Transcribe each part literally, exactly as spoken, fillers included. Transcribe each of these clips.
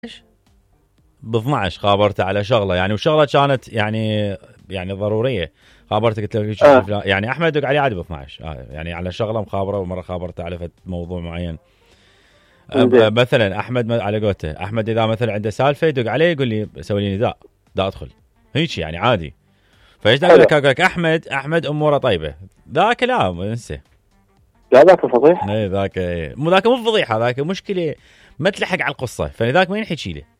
ب اثنعش خابرته على شغله يعني، وشغله كانت يعني يعني ضروريه. خابرته قلت له آه. يعني احمد دق علي عادي ب اثنعش آه يعني على شغله مخابره، ومره خابرته على موضوع معين. مثلا احمد على قوته، احمد اذا مثلا عنده سالفه يدق علي يقول لي سوي لي نداء دا ادخل هيك يعني عادي. فايش اقول لك؟ اقول لك احمد احمد اموره طيبه، ذاك لا انسى، لا ذاك فضيح. اي ذاك ايه مو ذاك مو فضيحه، ذاك مشكله ما تلحق على القصه، فلذاك ما ينحكي له.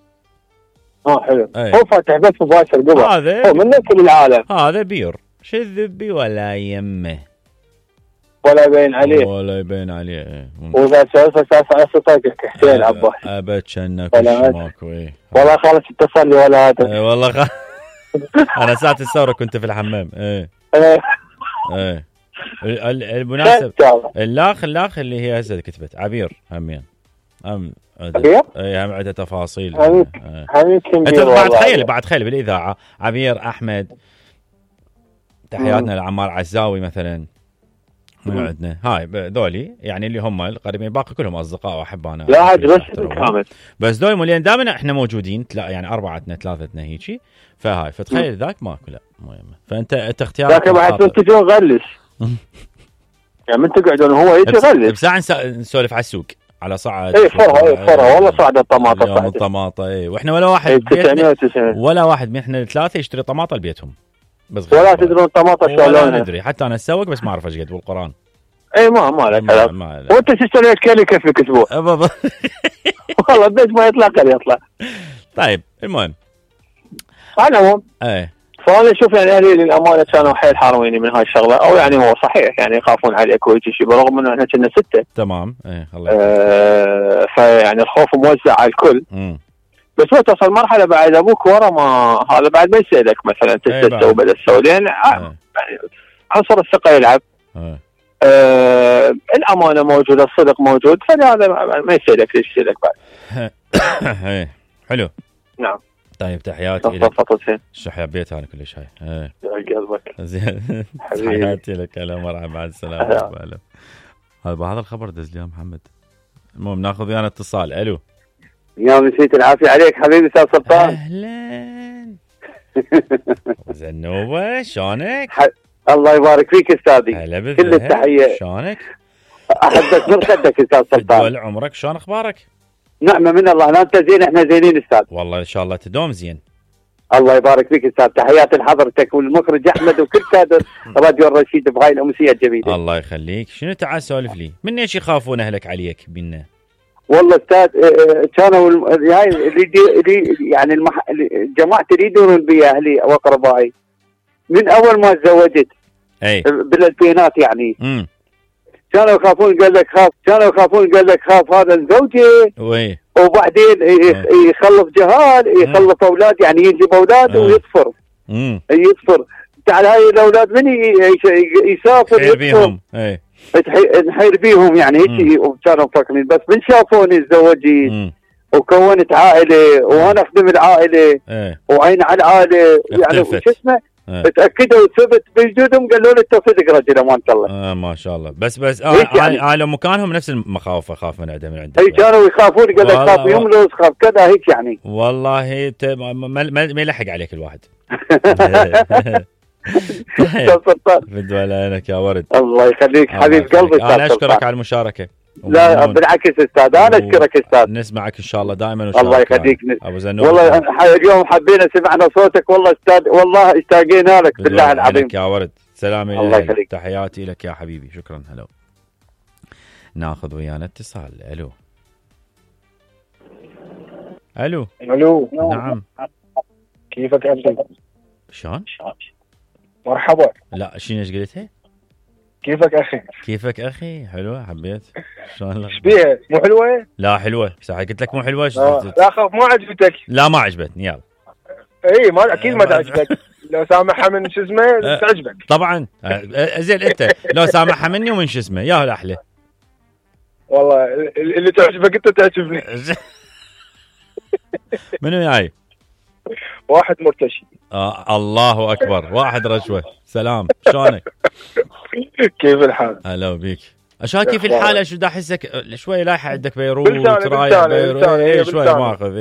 اه حلو. أيه. هو فاتح بس مباشر قبل هذا هو من كل العالم، هذا بير شذبي ولا يمه ولا يبين عليه ولا يبين عليه. ايه واذا سولف اساس اسطاك حسين عباس ابد شنك ماكو. ايه والله خالص اتصل لي ولا هذا. ايه والله خ... انا ساعه الثوره كنت في الحمام. ايه ايه ايه المناسب اللاخ اللاخ اللي هي هسه كتبت عبير همين ام عبير اي هم عده تفاصيل. حبيبي انت بعد تخيل بعد تخيل بالاذاعه عبير احمد تحياتنا لعمار عزاوي مثلا من عندنا هاي ذولي يعني اللي هم القريبين، باقي كلهم اصدقاء واحبانا. لا عاد بس كامل بس ذول مليان دائما احنا موجودين يعني اربعتنا ثلاثتنا هيجي. فهاي فتخيل ذاك ماكو لا مهمه. فانت انت اختيارك ذاك بعد انت تجون غلس يعني من تقعدون هو يجي غلس بساعه نسولف على السوق على صعد. اي فرها اي فرها والله صعد الطماطه صعد الطماطه اي واحنا ولا واحد ولا واحد من احنا الثلاثه يشتري طماطه لبيتهم بس ولا تدرون الطماطه شلونها. ندري حتى انا اسوق بس ما اعرف ايش قد بالقران. اي ما ما لك كلام. وانت تشتري كيلو يكفيك اسبوع والله بس ما يطلع كان يطلع. طيب المهم على العموم ايه فانا اشوف يعني اهلي للامانه كانوا حيل حارميني من هاي الشغله، او يعني هو صحيح يعني يخافون عليك ويجي شيء برغم انه احنا كنا سته. تمام ايه الله آه فيعني الخوف موزع على الكل. امم بس هو توصل مرحله بعد ابوك ورا ما هذا بعد ما يسالك مثلا تستسوي وبدا تسوي لان يعني عنصر الثقه يلعب. ايه آه الامانه موجوده، الصدق موجود، فهذا ما يسالك ليش يسالك بعد. ايه حلو نعم. طيب تحياتي لك. تفضل. شو حبيت انا كل شيء. ايه قلبك زين تحياتي لك. هلا مرحبا مع السلامه. هلا هذا بهذا الخبر دز لي محمد. المهم ناخذ ويانا اتصال. الو يا مسيت العافيه عليك حبيبي استاذ سلطان. اهلا زنوبه شلونك؟ ح... الله يبارك فيك استاذي. هلا بالله. كل التحيه. شلونك؟ احبك من خدك استاذ سلطان. طول عمرك. شلون اخبارك؟ نعمه من الله. لا انت زين احنا زينين استاذ. والله ان شاء الله تدوم زين. الله يبارك فيك استاذ. تحياتي لحضرتك والمخرج احمد وكل كادر راديو الرشيد بهاي الامسيه الجميله. الله يخليك. شنو تعال سولف لي من ايش يخافون اهلك عليك بينا؟ والله استاذ كانوا هاي اللي يعني المح... جماعه اللي يدورون بي اهلي واقربائي من اول ما تزوجت اي بالالفينات يعني. امم كانوا يخافون قال لك خاف كانوا يخافون قال لك خاف هذا الزوجه وي وبعدين يخلف جهال يخلف اولاد يعني يجيب اولاد ويصفر. امم يصفر تعال هاي الاولاد من يسافر يحير بيهم. اي نحير بيهم يعني هيك كانوا مفكرين. بس من شافوني تزوجت وكونت عائله وانا اخدم العائله ايه. وعين على العائله يعني شو اسمه ايه. تاكدوا وثبت بوجودهم قالوا لي انت صدق رجل امان الله. اه ما شاء الله. بس بس اه يعني. آه لو مكانهم نفس المخاوف اخاف من عندهم من عندهم. اي كانوا يخافون قال لك خاف يملص خاف كذا هيك يعني. والله ما ما يلحق عليك الواحد. بدو على عينك يا ورد. الله يخليك حبيب قلبي. انا اشكرك على المشاركه. لا بالعكس استاذ انا اشكرك استاذ. نسمعك ان شاء الله دائما. الله يخليك. ابو زنوب والله اليوم حبينا سمعنا صوتك والله استاذ والله اشتاقينا لك بالله العظيم يا ورد. سلام الله يخليك. تحياتي لك يا حبيبي. شكرا. هلا ناخذ ويانا اتصال. الو الو الو نعم كيفك عبد؟ شلون؟ مرحبا. لا شنو ايش قلتها؟ كيفك اخي؟ كيفك اخي؟ حلوه حبيت. شلون ايش بيها؟ مو حلوه؟ لا حلوه. صح قلت لك مو حلوه. آه. لا خاف مو عجبتك. لا ما عجبتني. يلا اي ما اكيد ما تعجبك. لو سامحها من شو اسمه تعجبك طبعا. زين انت لو سامحها مني ومن شو اسمه يا الاحلى. والله اللي تعجبك انت تعجبني. منو جاي؟ واحد مرتشي. آه الله اكبر. واحد رشوه. سلام شلونك؟ كيف الحال؟ هلا بيك. اشاكي في الحاله شو دا احسك شوي لايحه عندك بيروت بلساني رايح بلساني بيروت بلساني إيه شوي بلساني. ماخذ